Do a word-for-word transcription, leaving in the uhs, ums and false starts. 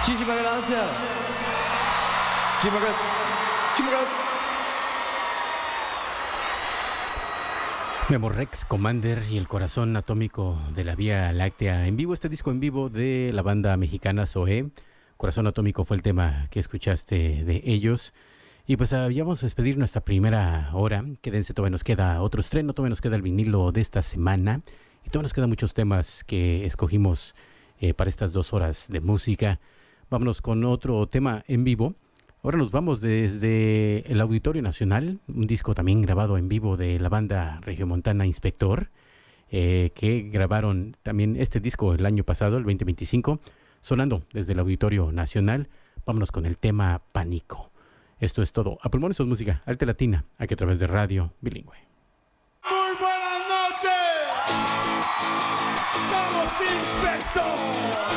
Muchísimas gracias. Muchísimas gracias. Muchísimas gracias. Memo Rex, Commander y el corazón atómico de la Vía Láctea. En vivo, este disco en vivo de la banda mexicana Zoé. Corazón atómico fue el tema que escuchaste de ellos. Y pues ah, ya vamos a despedir nuestra primera hora. Quédense, todavía nos queda otro estreno, todavía nos queda el vinilo de esta semana. Y todavía nos quedan muchos temas que escogimos eh, para estas dos horas de música. Vámonos con otro tema en vivo. Ahora nos vamos desde el Auditorio Nacional, un disco también grabado en vivo de la banda regiomontana Inspector, eh, que grabaron también este disco el año pasado, el veinte veinticinco, sonando desde el Auditorio Nacional. Vámonos con el tema Pánico. Esto es todo. A pulmones son música, Alta Latina, aquí a través de Radio Bilingüe. Muy buenas noches. Somos Inspector.